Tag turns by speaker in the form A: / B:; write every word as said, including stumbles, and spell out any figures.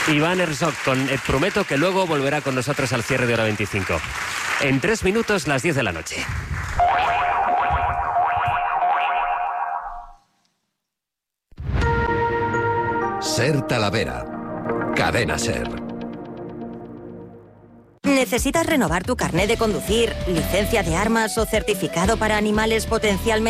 A: Iván Herzog, con eh, prometo que luego volverá con nosotros al cierre de hora veinticinco. En tres minutos, las diez de la noche.
B: Ser Talavera. Cadena Ser.
C: ¿Necesitas renovar tu carné de conducir, licencia de armas o certificado para animales potencialmente